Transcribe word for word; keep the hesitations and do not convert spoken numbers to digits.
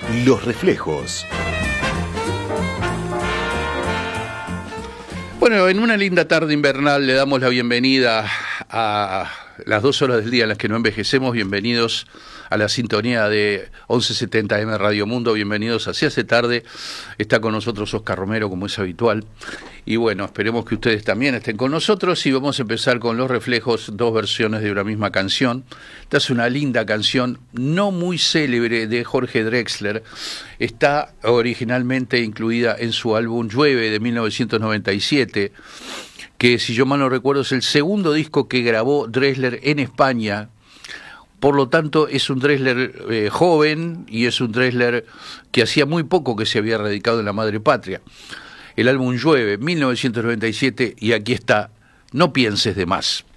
Los Reflejos. Bueno, en una linda tarde invernal le damos la bienvenida a las dos horas del día en las que no envejecemos. Bienvenidos a la sintonía de once setenta eme Radio Mundo. Bienvenidos a Se hace tarde. Está con nosotros Oscar Romero, como es habitual. Y bueno, esperemos que ustedes también estén con nosotros. Y vamos a empezar con Los Reflejos, dos versiones de una misma canción. Esta es una linda canción, no muy célebre, de Jorge Drexler. Está originalmente incluida en su álbum Llueve de mil novecientos noventa y siete, que, si yo mal no recuerdo, es el segundo disco que grabó Drexler en España. Por lo tanto, es un Drexler eh, joven, y es un Drexler que hacía muy poco que se había radicado en la madre patria. El álbum Llueve, mil novecientos noventa y siete, y aquí está No pienses de más.